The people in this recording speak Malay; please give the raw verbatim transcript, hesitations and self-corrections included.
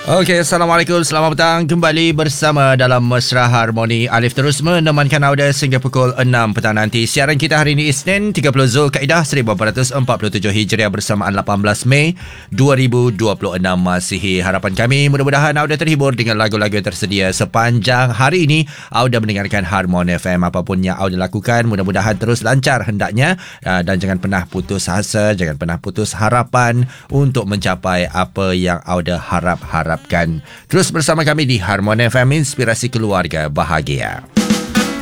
Okey, Assalamualaikum. Selamat petang. Kembali bersama dalam Mesra Harmoni. Alif terus menemankan anda sehingga pukul enam petang nanti. Siaran kita hari ini Isnin tiga puluh Zulkaidah seribu empat ratus empat puluh tujuh Hijriah bersamaan lapan belas Mei dua ribu dua puluh enam Masihi. Harapan kami mudah-mudahan anda terhibur dengan lagu-lagu yang tersedia sepanjang hari ini. Anda mendengarkan Harmoni F M. Apapun yang anda lakukan, mudah-mudahan terus lancar hendaknya. Dan jangan pernah putus asa, jangan pernah putus harapan untuk mencapai apa yang anda harap-harap. Terus bersama kami di Harmoni F M, inspirasi keluarga bahagia.